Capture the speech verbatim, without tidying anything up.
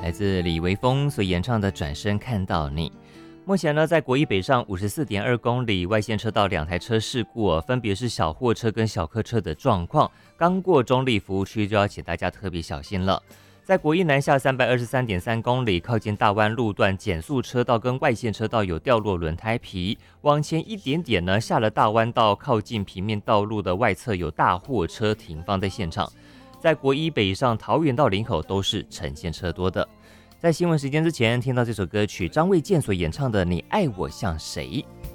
来自李维峰所演唱的《转身看到你》。目前呢，在国一北上五十四点二公里外线车道两台车事故、哦、分别是小货车跟小客车的状况，刚过中立服务区就要请大家特别小心了。在国一南下三百二十三点三公里，靠近大湾路段减速车道跟外线车道有掉落轮胎皮，往前一点点呢，下了大湾道靠近平面道路的外侧有大货车停放在现场。在国一北上桃园到林口都是呈现车多的。在新闻时间之前听到这首歌曲，张卫健所演唱的《你爱我像谁》。